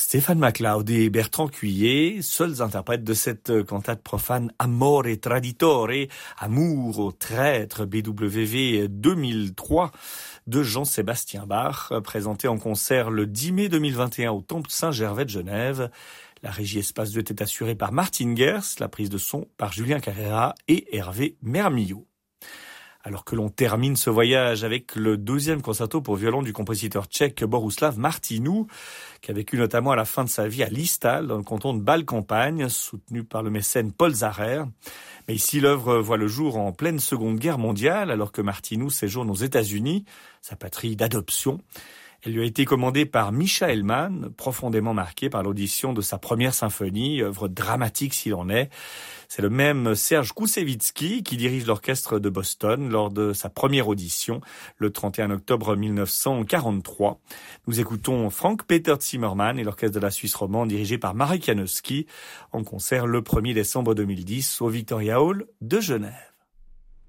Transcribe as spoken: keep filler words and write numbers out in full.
Stéphane MacLeod et Bertrand Cuillet, seuls interprètes de cette cantate profane Amore Traditore, Amour au traître, B W V deux mille trois, de Jean-Sébastien Bach, présenté en concert le dix mai deux mille vingt et un au Temple Saint-Gervais de Genève. La régie Espace deux était assurée par Martin Gers, la prise de son par Julien Carrera et Hervé Mermillot. Alors que l'on termine ce voyage avec le deuxième concerto pour violon du compositeur tchèque Boruslav Martinů, qui a vécu notamment à la fin de sa vie à Liestal, dans le canton de Bâle-Campagne, soutenu par le mécène Paul Zarer. Mais ici, l'œuvre voit le jour en pleine Seconde Guerre mondiale, alors que Martinů séjourne aux États-Unis, sa patrie d'adoption. Elle lui a été commandée par Mischa Hellman, profondément marqué par l'audition de sa première symphonie, œuvre dramatique s'il en est. C'est le même Serge Koussevitzky qui dirige l'orchestre de Boston lors de sa première audition, le trente et un octobre mille neuf cent quarante-trois. Nous écoutons Frank-Peter Zimmermann et l'orchestre de la Suisse romande dirigé par Marek Janowski en concert le premier décembre deux mille dix au Victoria Hall de Genève.